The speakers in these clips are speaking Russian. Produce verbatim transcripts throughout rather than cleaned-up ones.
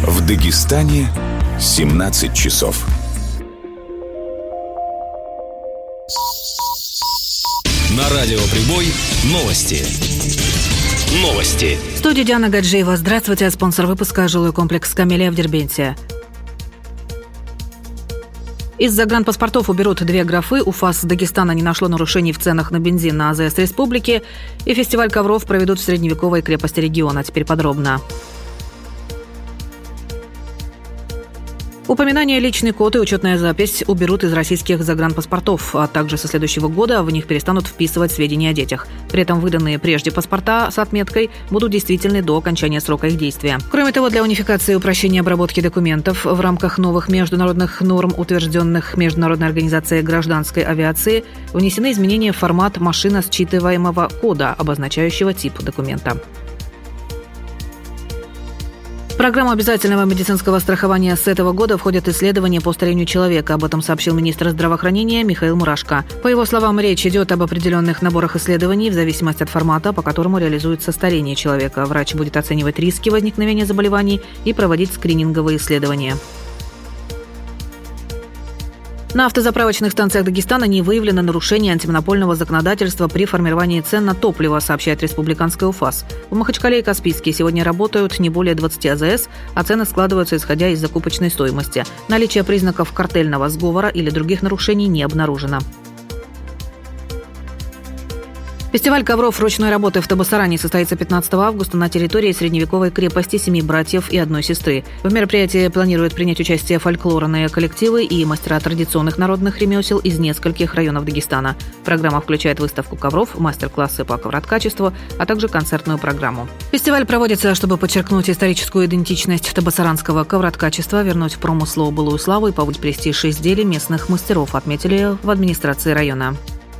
В Дагестане семнадцать часов. На радио «Прибой» новости. Новости. В студии Диана Гаджиева. Здравствуйте. Спонсор выпуска — жилой комплекс «Камелия» в Дербенте. Из загранпаспортов уберут две графы. УФАС Дагестана не нашло нарушений в ценах на бензин на АЗС Республики. И фестиваль ковров проведут в средневековой крепости региона. Теперь подробно. Упоминание «личный код» и учетная запись уберут из российских загранпаспортов, а также со следующего года в них перестанут вписывать сведения о детях. При этом выданные прежде паспорта с отметкой будут действительны до окончания срока их действия. Кроме того, для унификации и упрощения обработки документов в рамках новых международных норм, утвержденных Международной организацией гражданской авиации, внесены изменения в формат машиносчитываемого кода, обозначающего тип документа. В программу обязательного медицинского страхования с этого года входят исследования по старению человека. Об этом сообщил министр здравоохранения Михаил Мурашко. По его словам, речь идет об определенных наборах исследований в зависимости от формата, по которому реализуется старение человека. Врач будет оценивать риски возникновения заболеваний и проводить скрининговые исследования. На автозаправочных станциях Дагестана не выявлено нарушение антимонопольного законодательства при формировании цен на топливо, сообщает республиканская УФАС. В Махачкале и Каспийске сегодня работают не более двадцати АЗС, а цены складываются исходя из закупочной стоимости. Наличие признаков картельного сговора или других нарушений не обнаружено. Фестиваль ковров ручной работы в Табасаране состоится пятнадцатого августа на территории средневековой крепости семи братьев и одной сестры. В мероприятии планируют принять участие фольклорные коллективы и мастера традиционных народных ремесел из нескольких районов Дагестана. Программа включает выставку ковров, мастер-классы по ковроткачеству, а также концертную программу. Фестиваль проводится, чтобы подчеркнуть историческую идентичность табасаранского ковроткачества, вернуть промыслу былую славу и повысить престиж изделий местных мастеров, отметили в администрации района.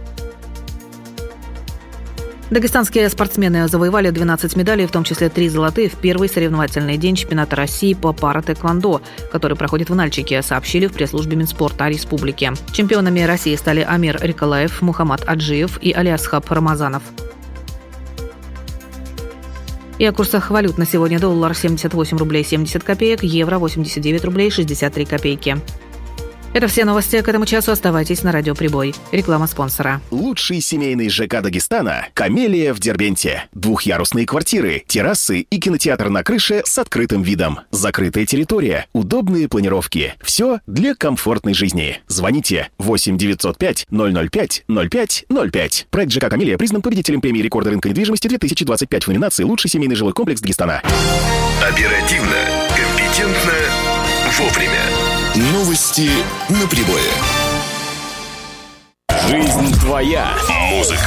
Дагестанские спортсмены завоевали двенадцать медалей, в том числе три золотые, в первый соревновательный день чемпионата России по пара-тэквондо, который проходит в Нальчике, сообщили в пресс-службе Минспорта республики. Чемпионами России стали Амир Риколаев, Мухаммад Аджиев и Алиасхаб Рамазанов. И о курсах валют на сегодня: доллар семьдесят восемь рублей семьдесят копеек, евро восемьдесят девять рублей шестьдесят три копейки. Это все новости к этому часу. Оставайтесь на радио «Прибой». Реклама спонсора. Лучший семейный ЖК Дагестана – «Камелия» в Дербенте. Двухъярусные квартиры, террасы и кинотеатр на крыше с открытым видом. Закрытая территория, удобные планировки. Все для комфортной жизни. Звоните восемь девятьсот пять ноль ноль пять ноль пять ноль пять. Проект ЖК «Камелия» признан победителем премии рекорда рынка недвижимости две тысячи двадцать пять в номинации «Лучший семейный жилой комплекс Дагестана». Оперативно, компетентно, вовремя. Новости на Прибое. Жизнь твоя. Музыка.